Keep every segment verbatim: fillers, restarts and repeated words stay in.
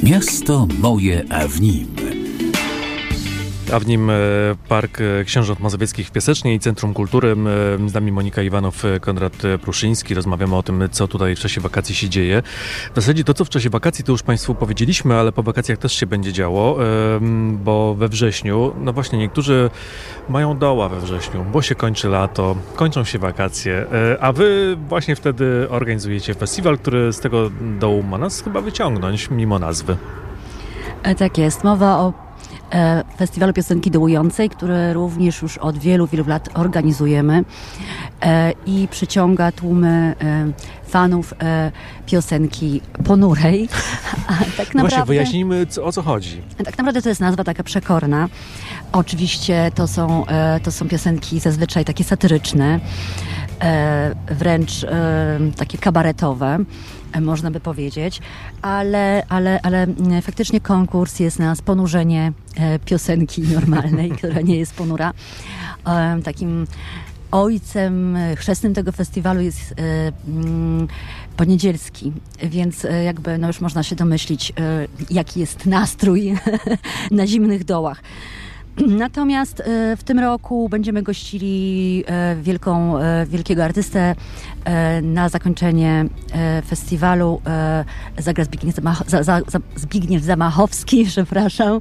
Miasto moje, a w nim. A w nim Park Książąt Mazowieckich w Piasecznie i Centrum Kultury. Z nami Monika Iwanow, Konrad Pruszyński. Rozmawiamy o tym, co tutaj w czasie wakacji się dzieje. W zasadzie to, co w czasie wakacji, to już Państwu powiedzieliśmy, ale po wakacjach też się będzie działo, bo we wrześniu, no właśnie niektórzy mają doła we wrześniu, bo się kończy lato, kończą się wakacje, a Wy właśnie wtedy organizujecie festiwal, który z tego dołu ma nas chyba wyciągnąć, mimo nazwy. Tak jest. Mowa o Festiwalu Piosenki Dołującej, który również już od wielu, wielu lat organizujemy i przyciąga tłumy fanów piosenki ponurej. A tak naprawdę, Właśnie, wyjaśnijmy, co, o co chodzi. Tak naprawdę to jest nazwa taka przekorna. Oczywiście to są, to są piosenki zazwyczaj takie satyryczne, wręcz takie kabaretowe, można by powiedzieć, ale, ale, ale faktycznie konkurs jest na ponurzenie piosenki normalnej, która nie jest ponura. Takim ojcem chrzestnym tego festiwalu jest Poniedzielski, więc jakby no już można się domyślić, jaki jest nastrój na zimnych dołach. Natomiast w tym roku będziemy gościli wielką, wielkiego artystę. Na zakończenie festiwalu zagra Zbigniew, Zamach- za, za, Zbigniew Zamachowski, przepraszam.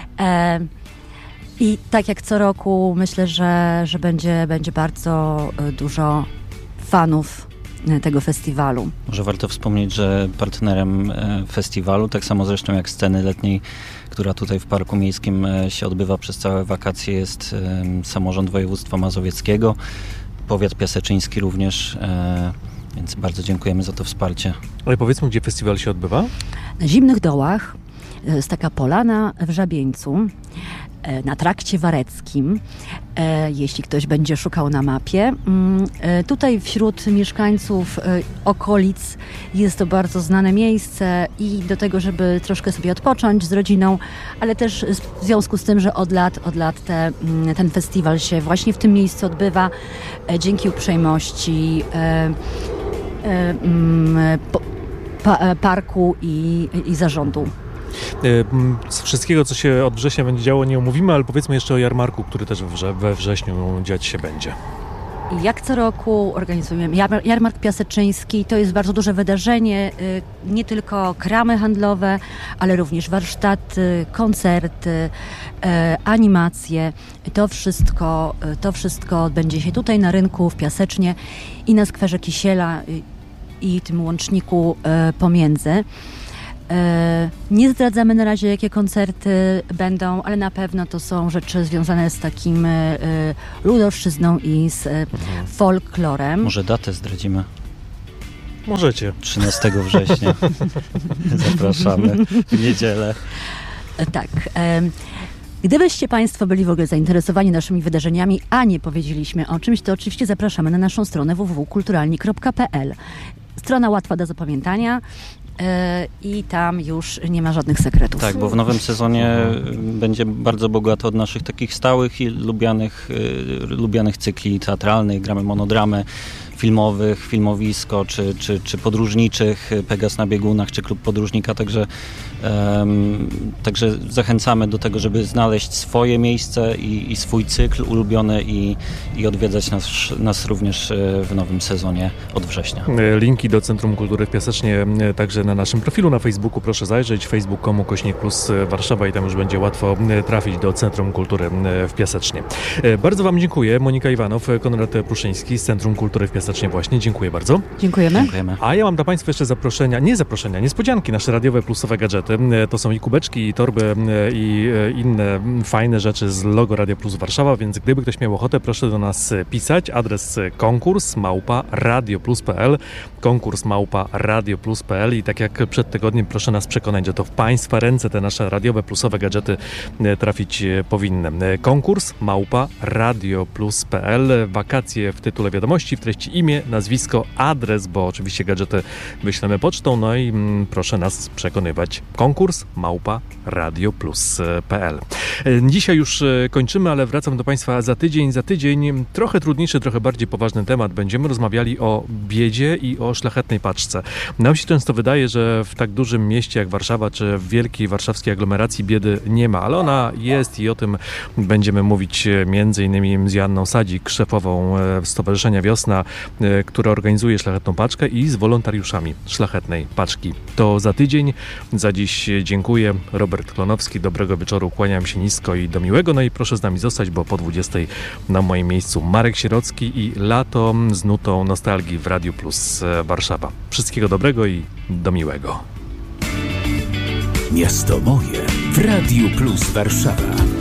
I tak jak co roku myślę, że, że będzie, będzie bardzo dużo fanów tego festiwalu. Może warto wspomnieć, że partnerem festiwalu, tak samo zresztą jak sceny letniej, która tutaj w Parku Miejskim się odbywa przez całe wakacje, jest samorząd województwa mazowieckiego, powiat piaseczyński również, więc bardzo dziękujemy za to wsparcie. Ale powiedzmy, gdzie festiwal się odbywa? Na Zimnych Dołach, jest taka polana w Żabieńcu, na Trakcie Wareckim, jeśli ktoś będzie szukał na mapie. Tutaj wśród mieszkańców okolic jest to bardzo znane miejsce i do tego, żeby troszkę sobie odpocząć z rodziną, ale też w związku z tym, że od lat, od lat te, ten festiwal się właśnie w tym miejscu odbywa, dzięki uprzejmości parku i, i zarządu. Z wszystkiego, co się od września będzie działo, nie omówimy, ale powiedzmy jeszcze o jarmarku, który też we wrześniu dziać się będzie. Jak co roku organizujemy Jarmark Piaseczyński. To jest bardzo duże wydarzenie, nie tylko kramy handlowe, ale również warsztaty, koncerty, animacje. To wszystko, to wszystko odbędzie się tutaj na rynku w Piasecznie i na skwerze Kisiela i tym łączniku pomiędzy. Nie zdradzamy na razie, jakie koncerty będą, ale na pewno to są rzeczy związane z takim ludowszczyzną i z folklorem. Może datę zdradzimy? Możecie. trzynastego września. Zapraszamy w niedzielę. Tak. Gdybyście Państwo byli w ogóle zainteresowani naszymi wydarzeniami, a nie powiedzieliśmy o czymś, to oczywiście zapraszamy na naszą stronę w w w kropka kulturalni kropka p l. Strona łatwa do zapamiętania. I tam już nie ma żadnych sekretów. Tak, bo w nowym sezonie będzie bardzo bogato od naszych takich stałych i lubianych, lubianych cykli teatralnych. Gramy monodramę, filmowych, filmowisko, czy, czy, czy podróżniczych, Pegas na biegunach, czy Klub Podróżnika, także, um, także zachęcamy do tego, żeby znaleźć swoje miejsce i, i swój cykl ulubiony i, i odwiedzać nas, nas również w nowym sezonie od września. Linki do Centrum Kultury w Piasecznie także na naszym profilu na Facebooku, proszę zajrzeć, facebook kropka com kośnik plus Warszawa i tam już będzie łatwo trafić do Centrum Kultury w Piasecznie. Bardzo Wam dziękuję. Monika Iwanow, Konrad Pruszyński z Centrum Kultury w Piasecznie. Właśnie, dziękuję bardzo. Dziękujemy. Dziękujemy. A ja mam dla Państwa jeszcze zaproszenia, nie zaproszenia, niespodzianki, nasze radiowe plusowe gadżety. To są i kubeczki, i torby, i inne fajne rzeczy z logo Radio Plus Warszawa, więc gdyby ktoś miał ochotę, proszę do nas pisać. Adres konkurs małpa radioplus kropka p l, konkurs małpa radioplus kropka p l i tak jak przed tygodniem proszę nas przekonać, że to w Państwa ręce te nasze radiowe plusowe gadżety trafić powinny. Konkurs małpa radioplus kropka p l, wakacje w tytule wiadomości, w treści imię, nazwisko, adres, bo oczywiście gadżety wyślemy pocztą, no i mm, proszę nas przekonywać. Konkurs małpa radioplus kropka p l. Dzisiaj już kończymy, ale wracam do Państwa za tydzień. Za tydzień trochę trudniejszy, trochę bardziej poważny temat. Będziemy rozmawiali o biedzie i o szlachetnej paczce. Nam się często wydaje, że w tak dużym mieście jak Warszawa, czy w wielkiej warszawskiej aglomeracji biedy nie ma, ale ona jest i o tym będziemy mówić między innymi z Joanną Sadzik, szefową Stowarzyszenia Wiosna, które organizuje szlachetną paczkę, i z wolontariuszami szlachetnej paczki. To za tydzień. Za dziś dziękuję. Robert Klonowski, dobrego wieczoru, kłaniam się nisko i do miłego. No i proszę z nami zostać, bo po dwudziestej na moim miejscu Marek Sierocki i Lato z nutą nostalgii w Radiu Plus Warszawa. Wszystkiego dobrego i do miłego. Miasto moje w Radiu Plus Warszawa.